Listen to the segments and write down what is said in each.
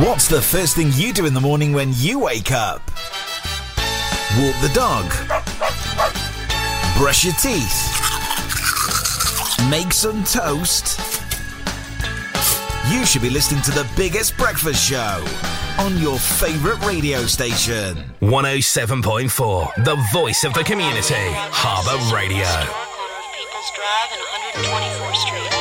What's the first thing you do in the morning when you wake up? Walk the dog. Brush your teeth. Make some toast. You should be listening to the biggest breakfast show on your favourite radio station. 107.4, the voice of the community. Harbour Radio. Corner of People's Drive and 124th Street.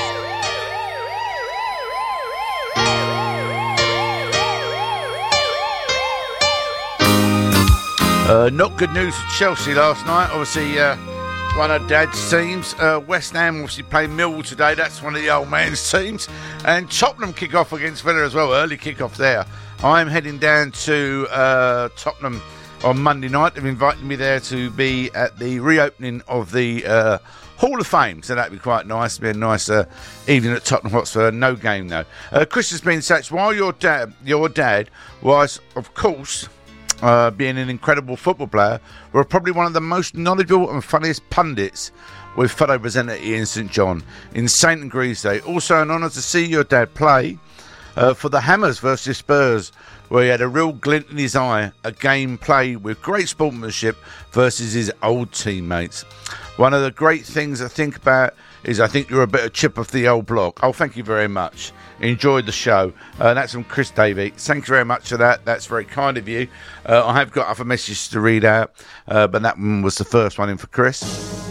Not good news for Chelsea last night. Obviously, one of Dad's teams. West Ham obviously play Millwall today. That's one of the old man's teams. And Tottenham kick off against Villa as well. Early kick off there. I'm heading down to Tottenham on Monday night. They've invited me there to be at the reopening of the Hall of Fame. So that'd be quite nice. It'd be a nice evening at Tottenham Hotspur. No game though. Chris has been such. While your dad was, of course, being an incredible football player, were probably one of the most knowledgeable and funniest pundits with fellow presenter Ian St John in St and Greaves Day. Also an honour to see your dad play for the Hammers versus Spurs, where he had a real glint in his eye, a game played with great sportsmanship versus his old teammates. One of the great things I think about is I think you're a bit of chip off the old block. Oh, thank you very much. Enjoyed the show. That's from Chris Davey. Thank you very much for that. That's very kind of you. I have got other messages to read out, but that one was the first one in for Chris.